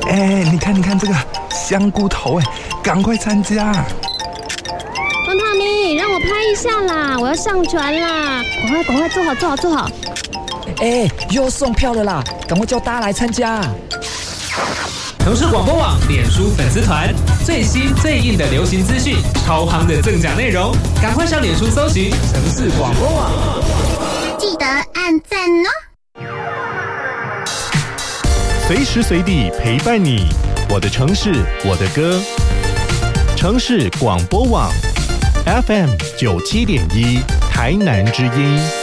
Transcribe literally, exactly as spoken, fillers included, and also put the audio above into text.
哎，你看，你看这个香菇头，哎，赶快参加！ 方大明，让我拍一下啦，我要上传啦！赶快，赶快，坐好，坐好，坐好！ 哎，又送票了啦，赶快叫大家来参加！ 城市广播网脸书粉丝团，最新最硬的流行资讯，超夯的赠奖内容，赶快上脸书搜寻城市广播网， 记得按赞哦！ 随时随地陪伴你，我的城市，我的歌。城市广播网 F M 九七点一，台南之音。